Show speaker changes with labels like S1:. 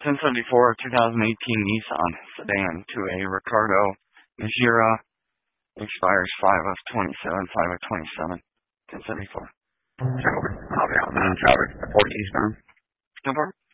S1: 1074 2018 Nissan sedan to a Ricardo Najera. Expires 5 of 27, 5 of 27. 1074.
S2: Check over. I'll be out now. Traffic. 40 eastbound.
S1: 10-4.